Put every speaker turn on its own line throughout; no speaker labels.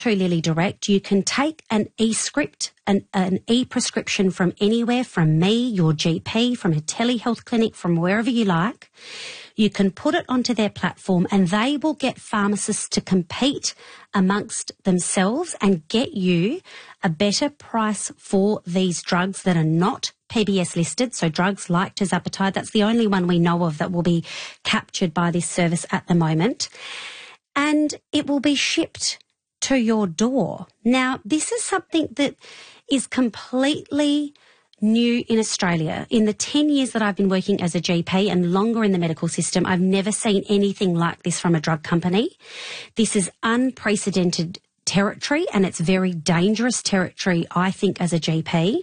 through Lily Direct, you can take an e-script, an e-prescription from anywhere, from me, your GP, from a telehealth clinic, from wherever you like. You can put it onto their platform and they will get pharmacists to compete amongst themselves and get you a better price for these drugs that are not PBS listed. So drugs like tirzepatide, that's the only one we know of that will be captured by this service at the moment. And it will be shipped to your door. Now, this is something that is completely new in Australia. In the 10 years that I've been working as a GP and longer in the medical system, I've never seen anything like this from a drug company. This is unprecedented territory and it's very dangerous territory, I think, as a GP.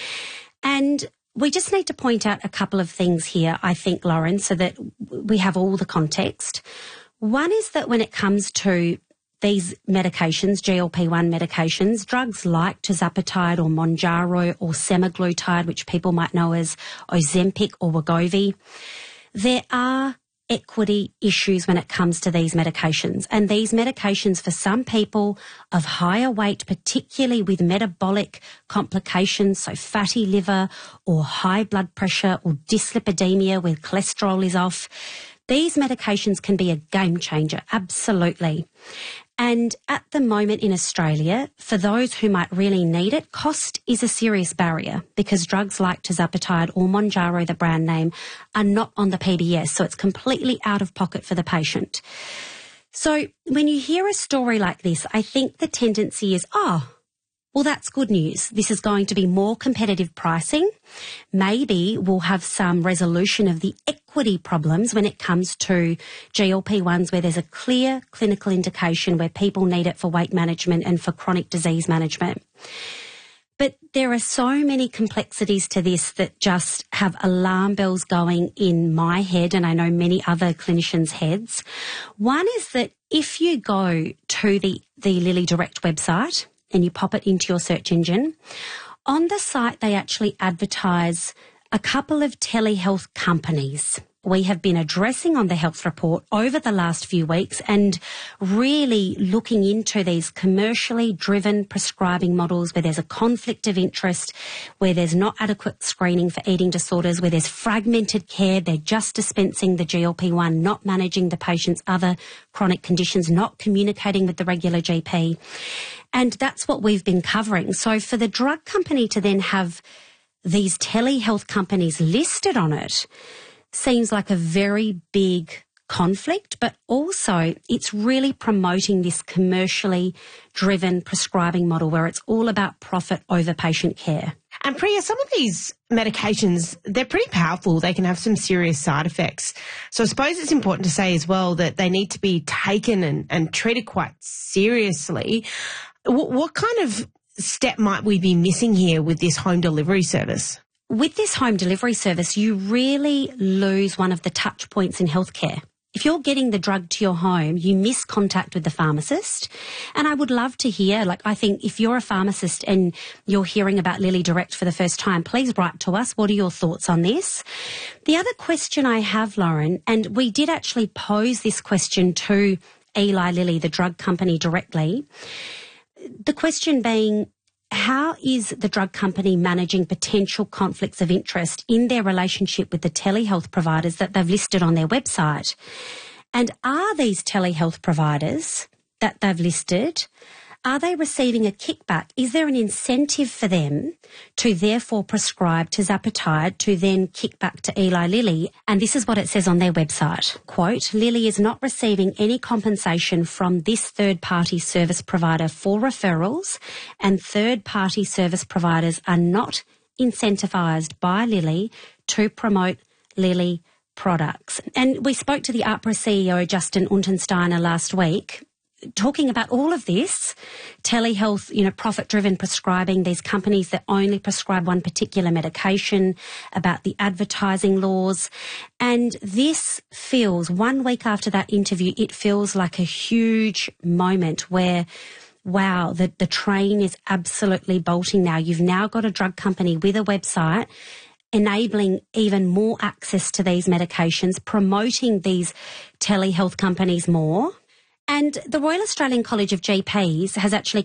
And we just need to point out a couple of things here, I think, Lauren, so that we have all the context. One is that when it comes to these medications, GLP-1 medications, drugs like tirzepatide or Mounjaro or semaglutide, which people might know as Ozempic or Wegovy, there are equity issues when it comes to these medications. And these medications, for some people of higher weight, particularly with metabolic complications, so fatty liver or high blood pressure or dyslipidemia where cholesterol is off, these medications can be a game changer, absolutely. And at the moment in Australia, for those who might really need it, cost is a serious barrier because drugs like tirzepatide or Mounjaro, the brand name, are not on the PBS, so it's completely out of pocket for the patient. So when you hear a story like this, I think the tendency is, well, that's good news. This is going to be more competitive pricing. Maybe we'll have some resolution of the equity problems when it comes to GLP-1s where there's a clear clinical indication where people need it for weight management and for chronic disease management. But there are so many complexities to this that just have alarm bells going in my head, and I know many other clinicians' heads. One is that if you go to the Lily Direct website and you pop it into your search engine, on the site they actually advertise a couple of telehealth companies. We have been addressing on the health report over the last few weeks and really looking into these commercially driven prescribing models where there's a conflict of interest, where there's not adequate screening for eating disorders, where there's fragmented care, they're just dispensing the GLP-1, not managing the patient's other chronic conditions, not communicating with the regular GP. And that's what we've been covering. So for the drug company to then have these telehealth companies listed on it seems like a very big conflict, but also it's really promoting this commercially driven prescribing model where it's all about profit over patient care.
And Priya, some of these medications, they're pretty powerful. They can have some serious side effects. So I suppose it's important to say as well that they need to be taken and treated quite seriously. What kind of step might we be missing here with this home delivery service?
With this home delivery service, you really lose one of the touch points in healthcare. If you're getting the drug to your home, you miss contact with the pharmacist. And I would love to hear, I think if you're a pharmacist and you're hearing about Lily Direct for the first time, please write to us. What are your thoughts on this? The other question I have, Lauren, and we did actually pose this question to Eli Lilly, the drug company, directly. The question being, how is the drug company managing potential conflicts of interest in their relationship with the telehealth providers that they've listed on their website? And are these telehealth providers that they've listed, are they receiving a kickback? Is there an incentive for them to therefore prescribe tirzepatide to then kick back to Eli Lilly? And this is what it says on their website. Quote, Lilly is not receiving any compensation from this third-party service provider for referrals, and third-party service providers are not incentivised by Lilly to promote Lilly products. And we spoke to the AHPRA CEO, Justin Untersteiner, last week, talking about all of this, telehealth, profit-driven prescribing, these companies that only prescribe one particular medication, about the advertising laws. And this feels, 1 week after that interview, it feels like a huge moment where, wow, the train is absolutely bolting now. You've now got a drug company with a website enabling even more access to these medications, promoting these telehealth companies more. And the Royal Australian College of GPs has actually